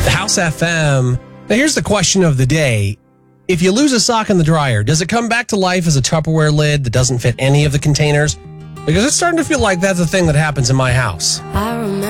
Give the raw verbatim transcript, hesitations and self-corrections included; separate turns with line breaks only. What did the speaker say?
The House F M. Now, here's the question of the day. If you lose a sock in the dryer, does it come back to life as a Tupperware lid that doesn't fit any of the containers? Because it's starting to feel like that's a thing that happens in my house.
I remember